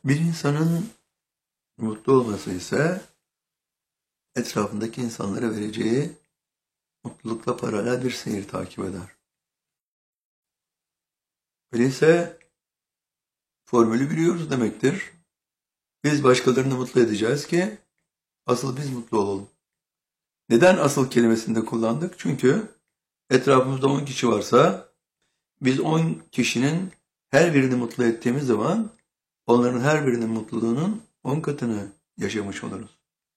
Bir insanın mutlu olması ise etrafındaki insanlara vereceği mutlulukla paralel bir seyir takip eder. Öyleyse formülü biliyoruz demektir. Biz başkalarını mutlu edeceğiz ki asıl biz mutlu olalım. Neden asıl kelimesini de kullandık? Çünkü etrafımızda 10 kişi varsa biz 10 kişinin her birini mutlu ettiğimiz zaman onların her birinin mutluluğunun 10 katını yaşamış oluruz.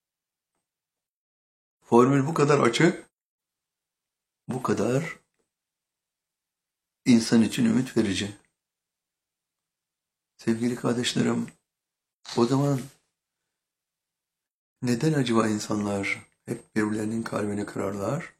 Formül bu kadar açık, bu kadar insan için ümit verici. Sevgili kardeşlerim, o zaman neden acaba insanlar hep birbirlerinin kalbini kırarlar?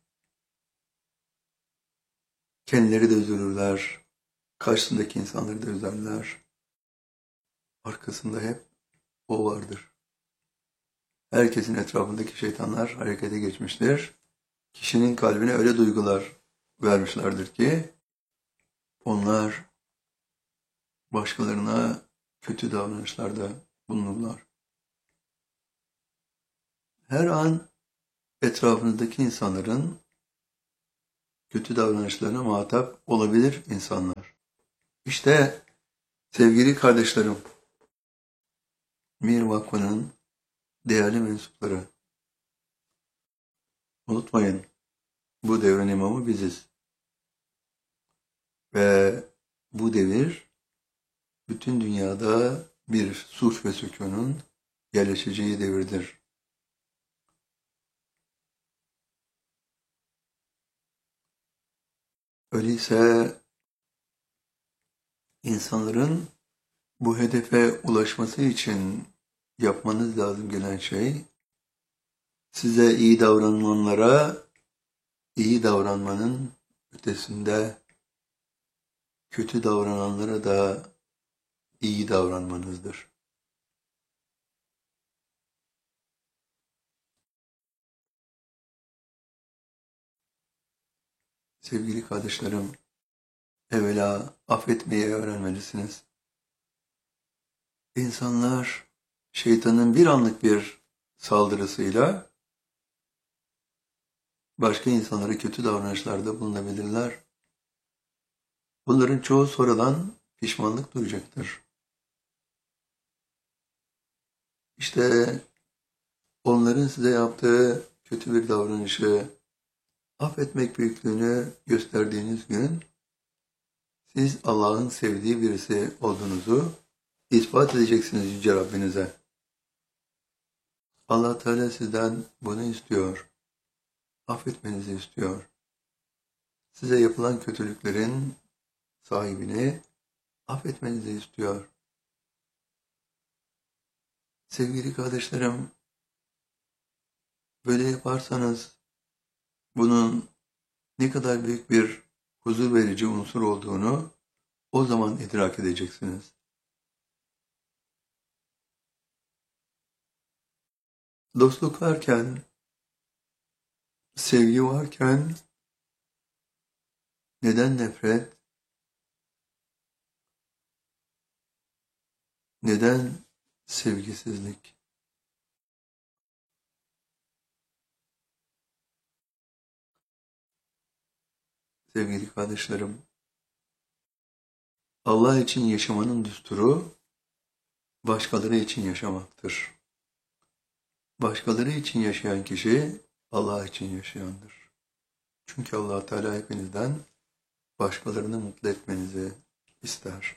Kendileri de üzülürler, karşısındaki insanları da üzerler. Arkasında hep o vardır. Herkesin etrafındaki şeytanlar harekete geçmiştir. Kişinin kalbine öyle duygular vermişlerdir ki onlar başkalarına kötü davranışlarda bulunurlar. Her an etrafınızdaki insanların kötü davranışlarına muhatap olabilir insanlar. İşte sevgili kardeşlerim, Mir Vakfı'nın değerli mensupları, unutmayın, bu devrin imamı biziz. Ve bu devir bütün dünyada bir sulh ve sükunun yerleşeceği devirdir. Öyleyse insanların bu hedefe ulaşması için yapmanız lazım gelen şey, size iyi davrananlara iyi davranmanın ötesinde kötü davrananlara da iyi davranmanızdır. Sevgili kardeşlerim, evvela affetmeyi öğrenmelisiniz. İnsanlar şeytanın bir anlık bir saldırısıyla başka insanlara kötü davranışlarda bulunabilirler. Bunların çoğu sonradan pişmanlık duyacaktır. İşte onların size yaptığı kötü bir davranışı affetmek büyüklüğünü gösterdiğiniz gün siz Allah'ın sevdiği birisi olduğunuzu ispat edeceksiniz Yüce Rabbinize. Allah Teala sizden bunu istiyor. Affetmenizi istiyor. Size yapılan kötülüklerin sahibini affetmenizi istiyor. Sevgili kardeşlerim, böyle yaparsanız bunun ne kadar büyük bir huzur verici unsur olduğunu o zaman idrak edeceksiniz. Dostluk varken, sevgi varken neden nefret, neden sevgisizlik? Sevgili kardeşlerim, Allah için yaşamanın düsturu başkaları için yaşamaktır. Başkaları için yaşayan kişi Allah için yaşayandır. Çünkü Allah Teala hepinizden başkalarını mutlu etmenizi ister.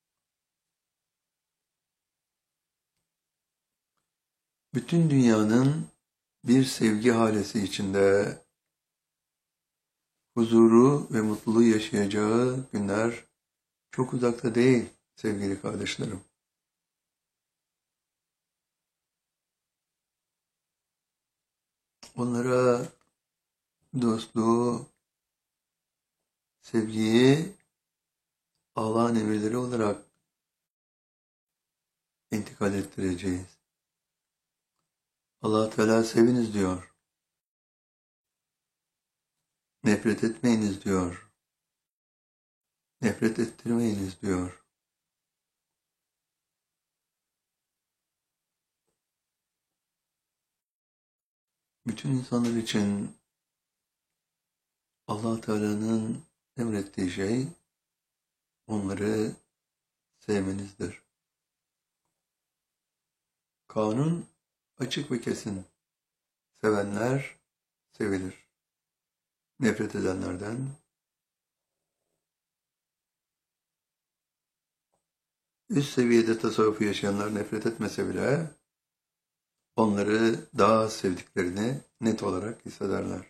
Bütün dünyanın bir sevgi halesi içinde huzuru ve mutluluğu yaşayacağı günler çok uzakta değil sevgili kardeşlerim. Onlara dostluğu, sevgiyi Allah'ın emirleri olarak intikal ettireceğiz. Allah Teala seviniz diyor. Nefret etmeyiniz diyor. Nefret ettirmeyiniz diyor. bütün insanlar için Allah Teala'nın emrettiği şey onları sevmenizdir. Kanun açık ve kesin. Sevenler sevilir. Nefret edenlerden üst seviyede tasavvufu yaşayanlar nefret etmese bile onları daha az sevdiklerini net olarak hissederler.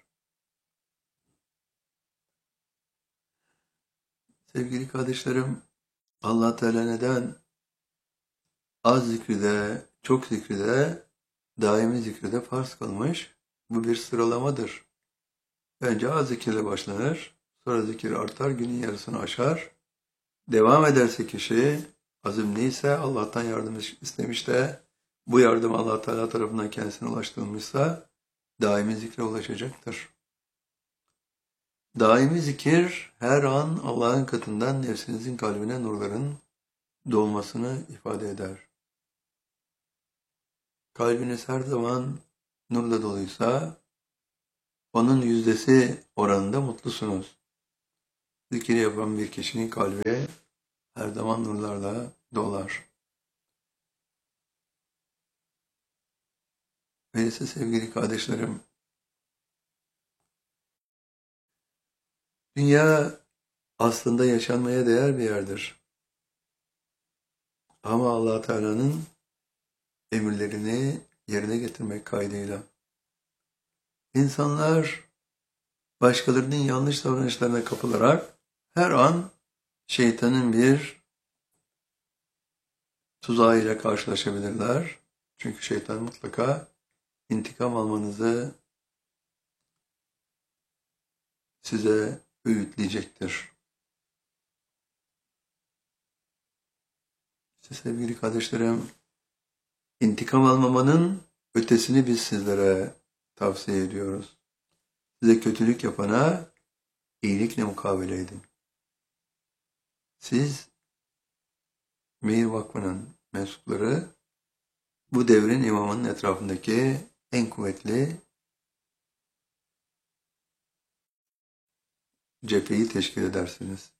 Sevgili kardeşlerim, Allah Teala neden az zikride, çok zikride, daimi zikride farz kılmış? Bu bir sıralamadır. Önce az zikirle başlanır, sonra zikir artar, günün yarısını aşar. Devam ederse kişi, azimliyse, Allah'tan yardım istemiş de, bu yardım Allah Teala tarafından kendisine ulaştırılmışsa, daimi zikre ulaşacaktır. Daimi zikir, her an Allah'ın katından nefsinizin kalbine nurların dolmasını ifade eder. Kalbiniz her zaman nurla doluysa, onun yüzdesi oranında mutlusunuz. Zikir yapan bir kişinin kalbi her zaman nurlarla dolar. Öyleyse sevgili kardeşlerim, dünya aslında yaşanmaya değer bir yerdir. Ama Allah Teala'nın emirlerini yerine getirmek kaydıyla. İnsanlar başkalarının yanlış davranışlarına kapılarak her an şeytanın bir tuzağıyla karşılaşabilirler. Çünkü şeytan mutlaka intikam almanızı size öğütleyecektir. İşte sevgili kardeşlerim, intikam almamanın ötesini biz sizlere tavsiye ediyoruz. Size kötülük yapana iyilikle mukabele edin. Siz Meyir Vakfı'nın mensupları bu devrin imamının etrafındaki en kuvvetli cepheyi teşkil edersiniz.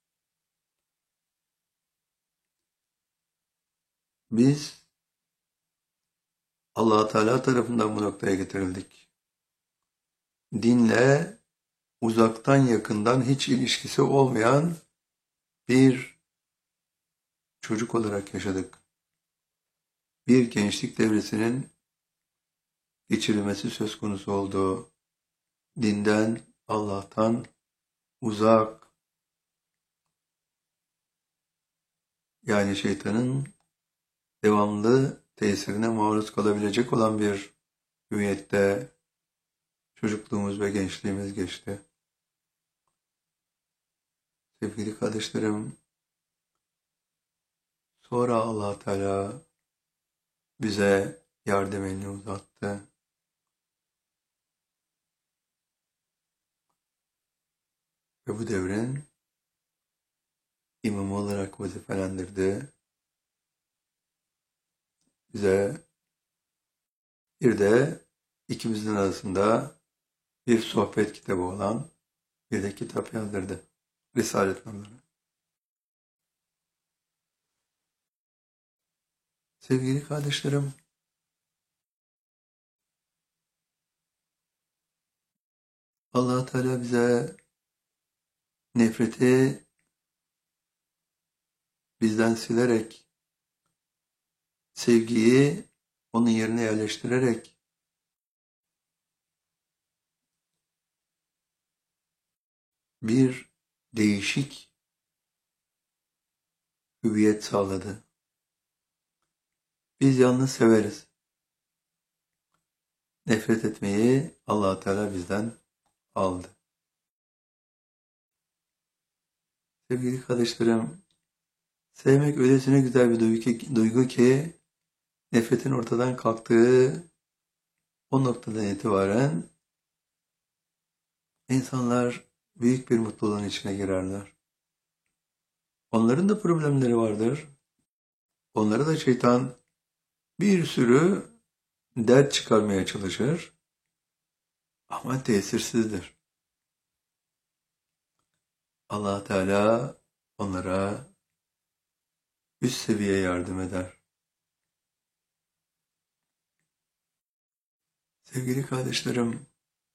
Biz Allah Teala tarafından bu noktaya getirildik. Dinle uzaktan yakından hiç ilişkisi olmayan bir çocuk olarak yaşadık. Bir gençlik devresinin geçirilmesi söz konusu oldu. Dinden, Allah'tan uzak, yani şeytanın devamlı tesirine maruz kalabilecek olan bir hüviyette çocukluğumuz ve gençliğimiz geçti. Sevgili kardeşlerim, sonra Allah Teala bize yardım elini uzattı. Ve bu devrin imamı olarak vazifelendirdi. Bize bir de ikimizin arasında bir sohbet kitabı olan bir de kitap yazdırdı. Risalet Nurları. Sevgili kardeşlerim, Allah Teala bize nefreti bizden silerek, sevgiyi onun yerine yerleştirerek bir değişik hüviyet sağladı. Biz yalnız severiz. Nefret etmeyi Allah Teala bizden aldı. Sevgili kardeşlerim, sevmek öylesine güzel bir duygu ki nefretin ortadan kalktığı o noktadan itibaren insanlar büyük bir mutluluğun içine girerler. Onların da problemleri vardır. Onlara da şeytan bir sürü dert çıkarmaya çalışır. ama tesirsizdir. Allah Teala onlara üst seviye yardım eder. Sevgili kardeşlerim,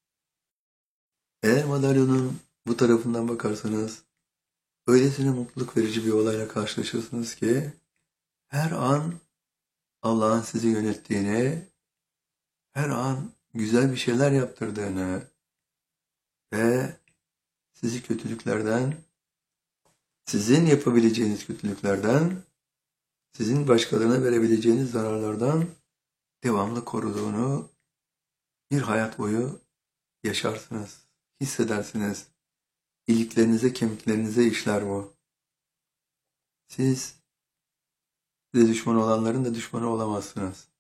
eğer madalyonun bu tarafından bakarsanız, öylesine mutluluk verici bir olayla karşılaşırsınız ki, her an Allah'ın sizi yönettiğini, her an güzel bir şeyler yaptırdığını ve sizi kötülüklerden, sizin yapabileceğiniz kötülüklerden, sizin başkalarına verebileceğiniz zararlardan devamlı koruduğunu bir hayat boyu yaşarsınız, hissedersiniz. İliklerinize, kemiklerinize işler bu. Siz size düşman olanların da düşmanı olamazsınız.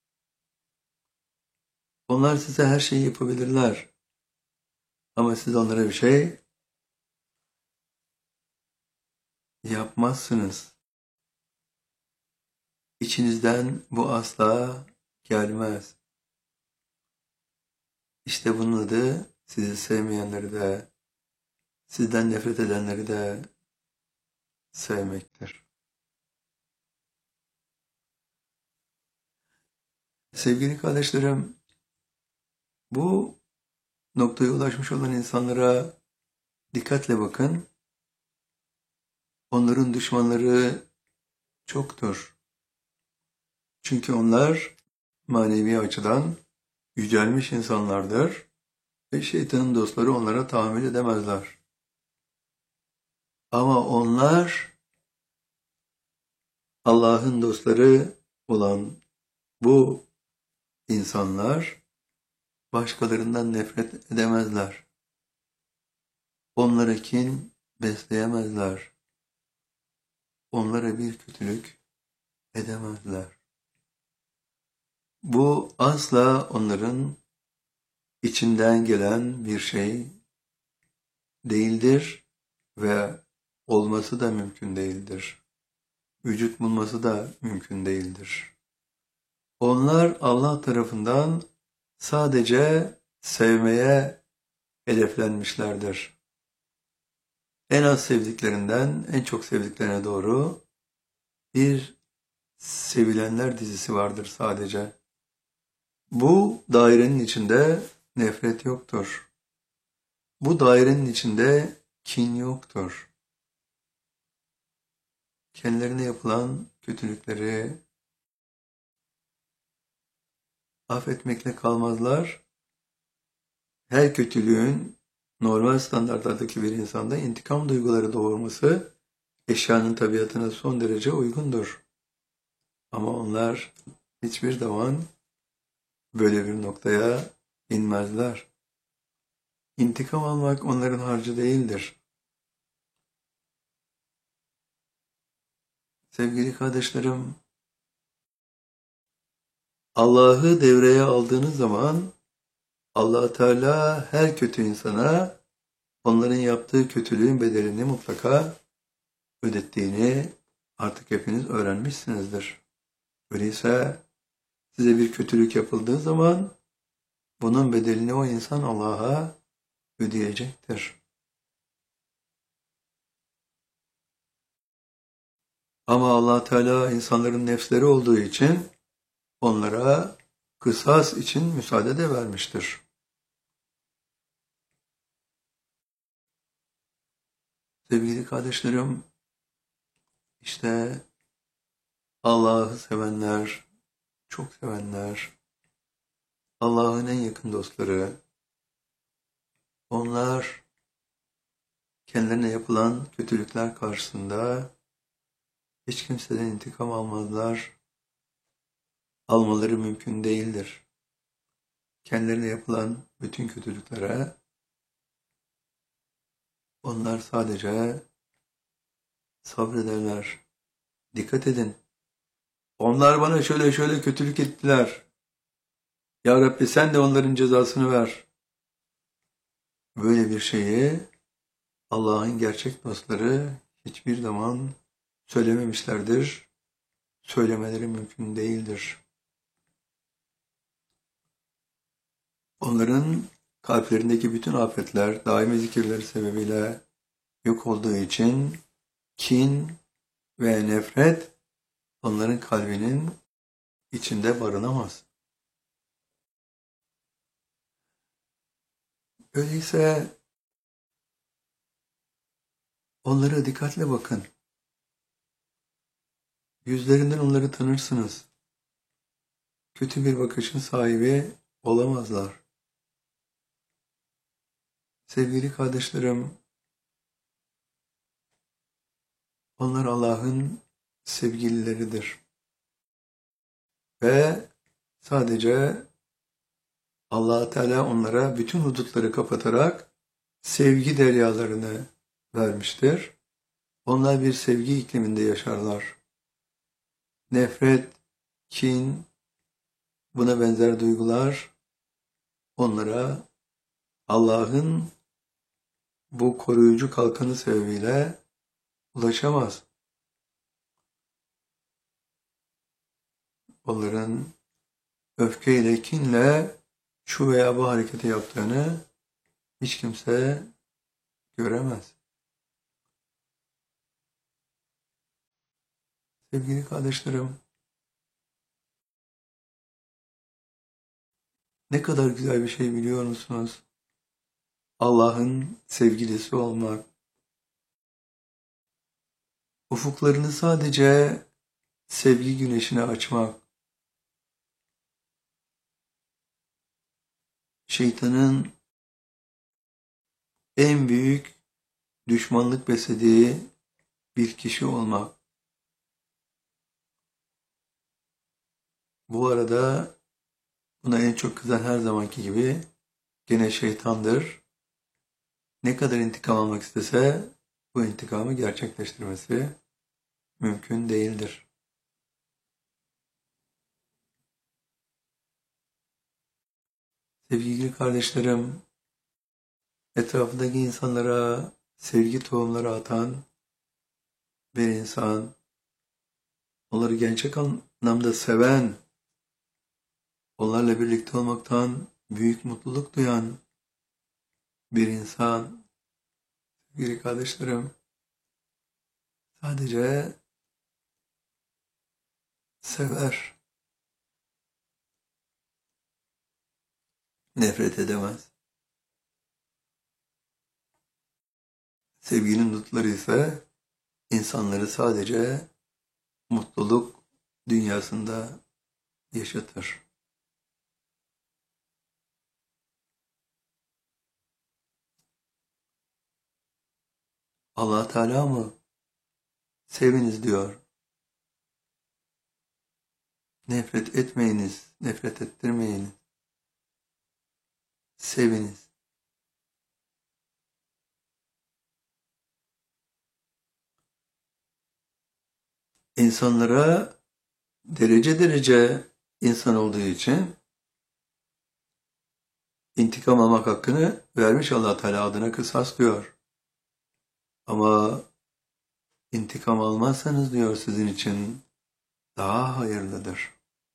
Onlar size her şeyi yapabilirler. Ama siz onlara bir şey yapmazsınız. İçinizden bu asla gelmez. İşte bunun adı sizi sevmeyenleri de, sizden nefret edenleri de sevmektir. Sevgili kardeşlerim, bu noktaya ulaşmış olan insanlara dikkatle bakın. Onların düşmanları çoktur. Çünkü onlar manevi açıdan yücelmiş insanlardır ve şeytanın dostları onlara tahammül edemezler. Ama onlar Allah'ın dostları olan bu insanlar başkalarından nefret edemezler. Onlara kin besleyemezler. Onlara bir kötülük edemezler. Bu asla onların içinden gelen bir şey değildir ve olması da mümkün değildir. Vücut bulması da mümkün değildir. Onlar Allah tarafından sadece sevmeye hedeflenmişlerdir. En az sevdiklerinden en çok sevdiklerine doğru bir sevilenler dizisi vardır sadece. Bu dairenin içinde nefret yoktur. Bu dairenin içinde kin yoktur. Kendilerine yapılan kötülükleri affetmekle kalmazlar. Her kötülüğün normal standartlardaki bir insanda intikam duyguları doğurması eşyanın tabiatına son derece uygundur. Ama onlar hiçbir zaman böyle bir noktaya inmezler. İntikam almak onların harcı değildir. Sevgili kardeşlerim, Allah'ı devreye aldığınız zaman Allah Teala her kötü insana onların yaptığı kötülüğün bedelini mutlaka ödettiğini artık hepiniz öğrenmişsinizdir. Öyleyse size bir kötülük yapıldığı zaman bunun bedelini o insan Allah'a ödeyecektir. Ama Allah Teala insanların nefsleri olduğu için onlara kısas için müsaade de vermiştir. Sevgili kardeşlerim, işte Allah'ı sevenler, çok sevenler, Allah'ın en yakın dostları, onlar kendilerine yapılan kötülükler karşısında hiç kimseden intikam almazlar, almaları mümkün değildir. Kendilerine yapılan bütün kötülüklere onlar sadece sabrederler. Dikkat edin. Onlar bana şöyle şöyle kötülük ettiler. Ya Rabbi sen de onların cezasını ver. Böyle bir şeyi Allah'ın gerçek dostları hiçbir zaman söylememişlerdir. Söylemeleri mümkün değildir. Onların kalplerindeki bütün afetler daimi zikirleri sebebiyle yok olduğu için kin ve nefret onların kalbinin içinde barınamaz. Öyleyse onlara dikkatle bakın. Yüzlerinden onları tanırsınız. Kötü bir bakışın sahibi olamazlar. Sevgili kardeşlerim, onlar Allah'ın sevgilileridir. Ve sadece Allah Teala onlara bütün hudutları kapatarak sevgi deryalarını vermiştir. Onlar bir sevgi ikliminde yaşarlar. Nefret, kin, buna benzer duygular onlara Allah'ın bu koruyucu kalkanı sebebiyle ulaşamaz. Onların öfkeyle, kinle şu veya bu hareketi yaptığını hiç kimse göremez. Sevgili kardeşlerim, ne kadar güzel bir şey biliyor musunuz? Allah'ın sevgilisi olmak. Ufuklarını sadece sevgi güneşine açmak. Şeytanın en büyük düşmanlık beslediği bir kişi olmak. Bu arada buna en çok kızan her zamanki gibi gene şeytandır. Ne kadar intikam almak istese bu intikamı gerçekleştirmesi mümkün değildir. Sevgili kardeşlerim, etrafındaki insanlara sevgi tohumları atan bir insan, onları gerçek anlamda seven, onlarla birlikte olmaktan büyük mutluluk duyan bir insan, sevgili kardeşlerim, sadece sever, nefret edemez. Sevginin nutları ise insanları sadece mutluluk dünyasında yaşatır. Allah Teala mı? Seviniz diyor. Nefret etmeyiniz, nefret ettirmeyiniz. Seviniz. İnsanlara derece derece insan olduğu için intikam almak hakkını vermiş Allah Teala adına kısas diyor. Ama intikam almazsanız diyor sizin için daha hayırlıdır.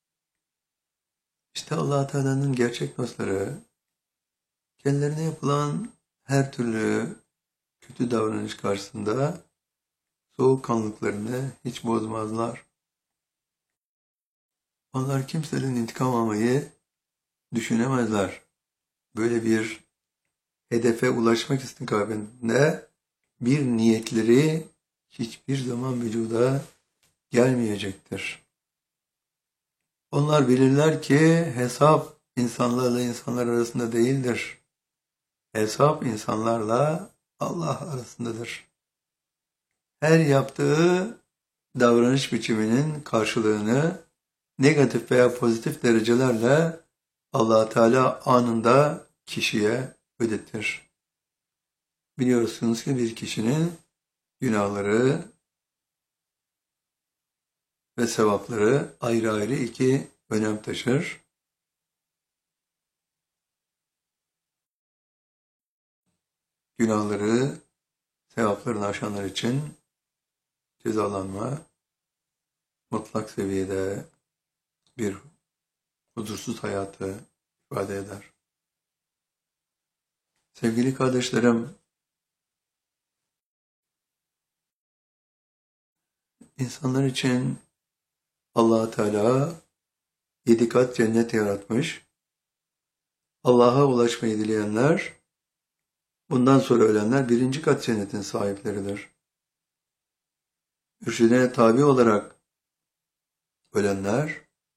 İşte Allah Teala'nın gerçek dostları kendilerine yapılan her türlü kötü davranış karşısında soğukkanlılıklarını hiç bozmazlar. Onlar kimsenin intikam almayı düşünemezler. Böyle bir hedefe ulaşmak istikametinde bir niyetleri hiçbir zaman vücuda gelmeyecektir. Onlar bilirler ki hesap insanlarla insanlar arasında değildir. Hesap insanlarla Allah arasındadır. Her yaptığı davranış biçiminin karşılığını negatif veya pozitif derecelerle Allah Teala anında kişiye ödetir. Biliyorsunuz ki bir kişinin günahları ve sevapları ayrı ayrı iki önem taşır. Günahları, sevaplarını aşanlar için cezalanma mutlak seviyede bir huzursuz hayatı ifade eder. Sevgili kardeşlerim, insanlar için Allah Teala 7 kat cennet yaratmış. Allah'a ulaşmayı dileyenler, bundan sonra ölenler 1. kat cennetin sahipleridir. Mürşidine tabi olarak ölenler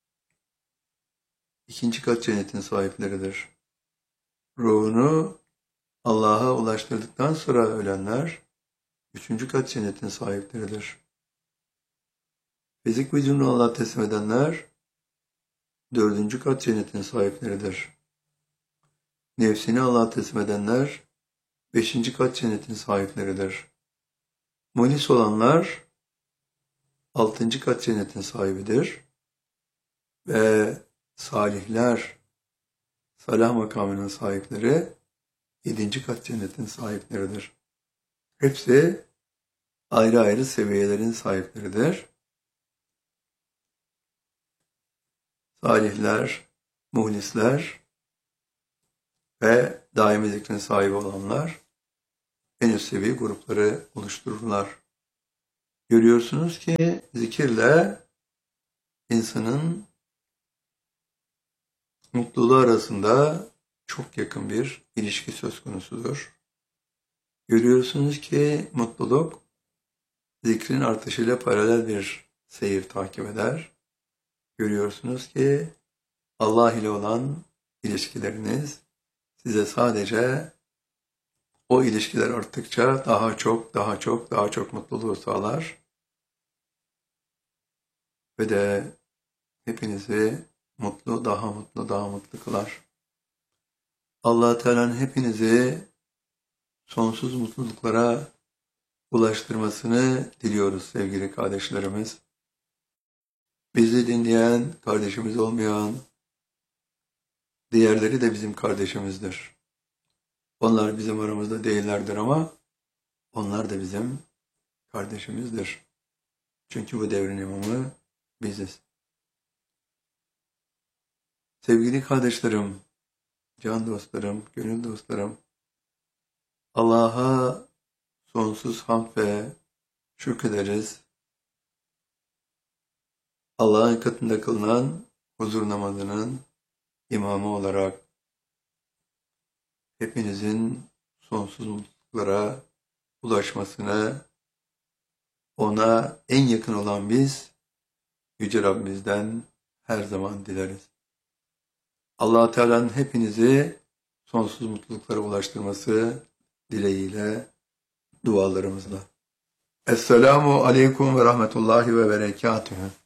2. kat cennetin sahipleridir. Ruhunu Allah'a ulaştırdıktan sonra ölenler 3. kat cennetin sahipleridir. Fizik vücudunu Allah'a teslim edenler 4. kat cennetin sahipleridir. Nefsini Allah'a teslim edenler 5. kat cennetin sahipleridir. Muhlis olanlar 6. kat cennetin sahibidir. Ve salihler, salah makamının sahipleri 7. kat cennetin sahipleridir. Hepsi ayrı ayrı seviyelerin sahipleridir. Salihler, muhlisler ve daimi zikrin sahibi olanlar en üst seviye grupları oluştururlar. Görüyorsunuz ki zikirle insanın mutluluğu arasında çok yakın bir ilişki söz konusudur. Görüyorsunuz ki mutluluk zikrin artışıyla paralel bir seyir takip eder. Görüyorsunuz ki Allah ile olan ilişkileriniz size sadece o ilişkiler arttıkça daha çok mutluluğu sağlar ve de hepinizi daha mutlu kılar. Allah Teala'nın hepinizi sonsuz mutluluklara ulaştırmasını diliyoruz sevgili kardeşlerimiz. Bizi dinleyen, kardeşimiz olmayan, diğerleri de bizim kardeşimizdir. Onlar bizim aramızda değillerdir ama onlar da bizim kardeşimizdir. Çünkü bu devrin imamı biziz. Sevgili kardeşlerim, can dostlarım, gönül dostlarım, Allah'a sonsuz hamd ve şükrederiz. Allah'ın katında kılınan huzur namazının imamı olarak hepinizin sonsuz mutluluklara ulaşmasını, ona en yakın olan biz, Yüce Rabbimizden her zaman dileriz. Allah Teala'nın hepinizi sonsuz mutluluklara ulaştırması dileğiyle, dualarımızla. Esselamu Aleyküm ve Rahmetullahi ve Berekatühü.